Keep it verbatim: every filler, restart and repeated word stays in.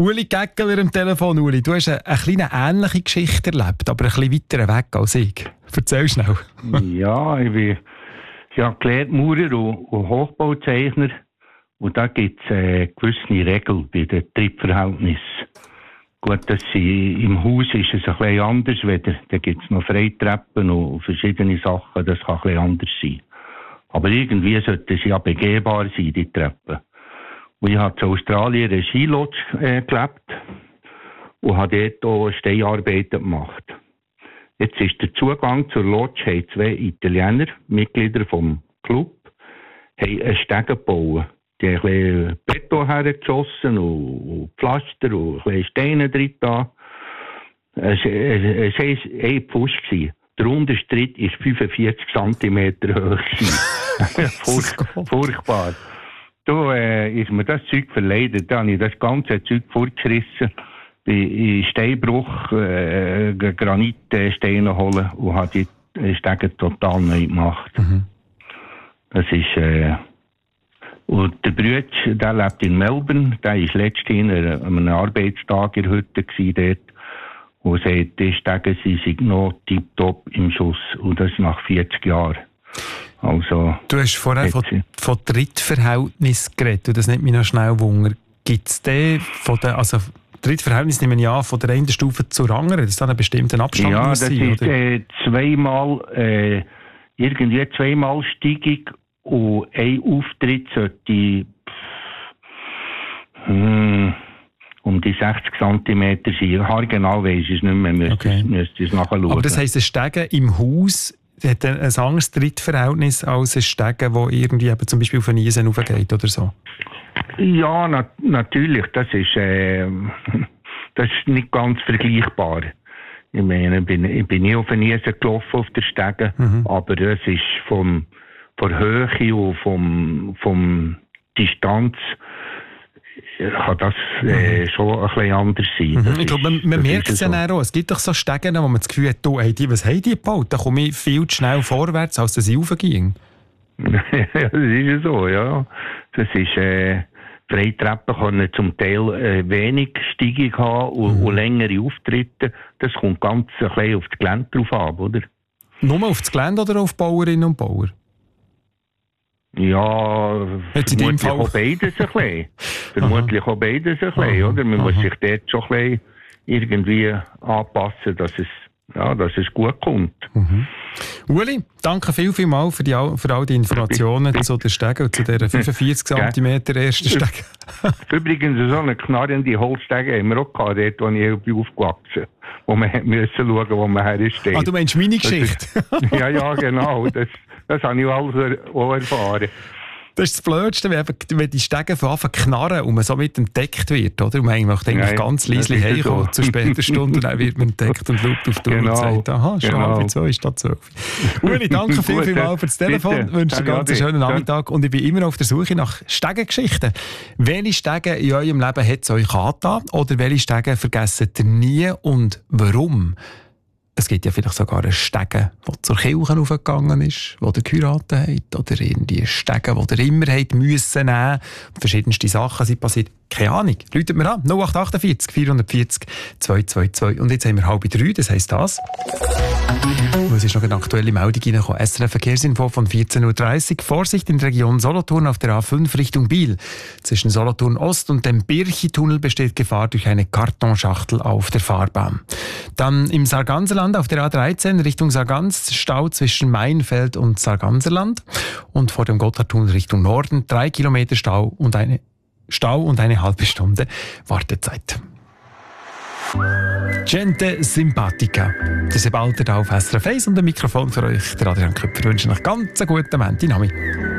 Uli Gägeler am Telefon. Uli, du hast eine, eine kleine ähnliche Geschichte erlebt, aber ein bisschen weiter weg als ich. Erzähl schnell. Ja, ich bin ja gelernt Maurer und, und Hochbauzeichner. Und da gibt es äh, gewisse Regeln bei den Trittverhältnissen. Gut, dass sie, im Haus ist es ein bisschen anders. Weder, da gibt es noch Freitreppen und verschiedene Sachen. Das kann ein bisschen anders sein. Aber irgendwie sollten sie ja begehbar sein, die Treppen. Und ich habe in Australien eine Skilodge äh, gelebt und habe dort auch Steinarbeiten gemacht. Jetzt ist der Zugang zur Lodge, haben zwei Italiener, Mitglieder vom Club, haben einen Steg gebaut. Die haben ein bisschen Beton hergeschossen und, und Pflaster und ein bisschen Steine drin da. Es war ein Pfusch. Der unterste Tritt war fünfundvierzig Zentimeter hoch. Furch, furchtbar. Da äh, ist mir das Zeug verleidet. Da habe ich das ganze Zeug fortgerissen, bin in Steinbruch äh, Granitsteine holen und habe die Stege total neu gemacht. Mhm. Das ist... Äh, Und der Bruder, der lebt in Melbourne, der war letztens an einem Arbeitstag in der Hütte dort und sagt, die Stege sind noch tiptop im Schuss. Und das nach vierzig Jahren. Also, du hast vorher von, von Trittverhältnis geredet, und das nimmt mich noch schnell Wunder. Gibt es den von der, also Trittverhältnis nehme ich an, von der einen Stufe zur anderen, das ist dann einen bestimmten Abstand ja, muss das sein, ist oder? Äh, zweimal, äh, irgendwie zweimal Steigung. Und ein Auftritt sollte hm, um die sechzig Zentimeter sein. Haargenau weiss ich es nicht mehr, müsste okay. müsste es nachschauen. Aber das heisst, ein Stegen im Haus hat ein anderes Trittverhältnis als ein Stegen, der irgendwie eben zum Beispiel auf eine Eisen raufgeht oder so? Ja, na, natürlich. Das ist, äh, das ist nicht ganz vergleichbar. Ich meine, ich bin, ich bin nie auf eine Eisen gelaufen auf der Stege, mhm. aber es ist vom von Höhe und vom, vom Distanz kann das äh, schon ein bisschen anders sein. Mhm. Ich glaube, man, man merkt es ja so. Auch. Es gibt doch so Stegen, wo man das Gefühl hat, oh, hey, die, was haben die gebaut? Da komme ich viel zu schnell vorwärts, als dass ich raufging. Ja, das ist ja so, ja. Das ist, äh, Freitreppen können zum Teil äh, wenig Steigung haben und, mhm. und längere Auftritte. Das kommt ganz ein bisschen auf das Gelände drauf ab, oder? Nur auf das Gelände oder auf Bauerinnen und Bauer? Ja, vermutlich auch beides ein bisschen. vermutlich auch beides ein bisschen, oder? Man aha. muss sich dort schon ein bisschen irgendwie anpassen, dass es, ja, dass es gut kommt. Mhm. Uli, danke viel, viel mal für, die, für all die Informationen zu der Stege und zu dieser fünfundvierzig Zentimeter ersten Stege. Übrigens, so eine knarrende Holzstege haben wir auch gehabt, dort, wo ich bin aufgewachsen, wo man musste schauen, wo man hersteht. Ah, du meinst meine Geschichte? Ist, ja, ja, genau. Das, das habe ich alles auch erfahren. Das ist das Blödste, wenn die Stege von Anfang knarren und man so mit entdeckt wird, oder? Und man eigentlich ja, ganz leise heimkommt, so. Zu später Stunde, und dann wird man entdeckt und schaut auf die Uhr genau. und sagt, aha, schon genau. halb zwei ist das zwölf. Uli, danke viel, viel mal für das Telefon. Ich wünsche dir einen ganz schönen Nachmittag und ich bin immer auf der Suche nach Stegengeschichten. Welche Stege in eurem Leben hat es euch angetan oder welche Stege vergesst ihr nie und warum? Es gibt ja vielleicht sogar einen Stegen, der zur Kirche aufgegangen ist, wo ihr geheiratet habt, oder irgendwie Stegen, die ihr immer habt müssen nehmen. Verschiedenste Sachen sind passiert. Keine Ahnung. Läutet mir an. null acht achtundvierzig vierhundertvierzig zweihundertzweiundzwanzig. Und jetzt haben wir halb drei, das heisst das. Und es ist noch eine aktuelle Meldung reingekommen. S R F Verkehrsinfo von vierzehn Uhr dreißig. Vorsicht in der Region Solothurn auf der A fünf Richtung Biel. Zwischen Solothurn Ost und dem Birchi-Tunnel besteht Gefahr durch eine Kartonschachtel auf der Fahrbahn. Dann im Sarganserland auf der A dreizehn Richtung Sargans Stau zwischen Mainfeld und Sarganserland. Und vor dem Gotthardtunnel Richtung Norden drei Kilometer Stau und eine Stau und eine halbe Stunde Wartezeit. Gente Simpatica. Der Sebalter da auf S R F eins und ein Mikrofon für euch, der Adrian Köpfer. Ich wünsche euch ganz einen guten Montag.